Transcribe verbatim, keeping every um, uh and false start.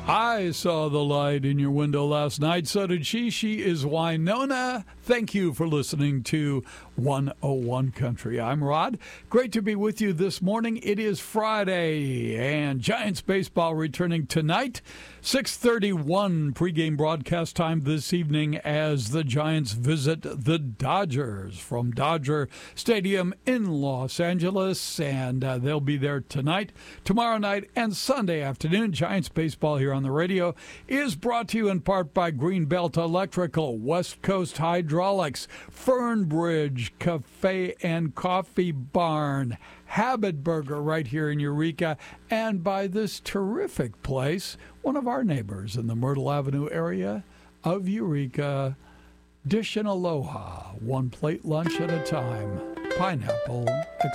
I saw the light in your window last night. So did she. She is Wynonna. Thank you for listening to one oh one Country. I'm Rod. Great to be with you this morning. It is Friday, and Giants baseball returning tonight. six thirty-one pregame broadcast time this evening as the Giants visit the Dodgers from Dodger Stadium in Los Angeles, and uh, they'll be there tonight, tomorrow night, and Sunday afternoon. Giants baseball here on the radio is brought to you in part by Greenbelt Electrical, West Coast Hydraulics, Fernbridge Cafe and Coffee Barn, Habit Burger right here in Eureka, and by this terrific place, one of our neighbors in the Myrtle Avenue area of Eureka, Dish and Aloha, one plate lunch at a time, Pineapple Express.